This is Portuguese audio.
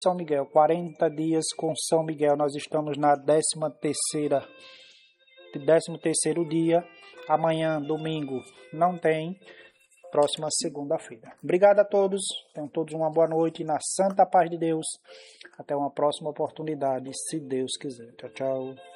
São Miguel, 40 dias com São Miguel. Nós estamos na 13º dia. Amanhã, domingo, não tem. Próxima segunda-feira. Obrigado a todos. Tenham todos uma boa noite na santa paz de Deus. Até uma próxima oportunidade, se Deus quiser. Tchau, tchau.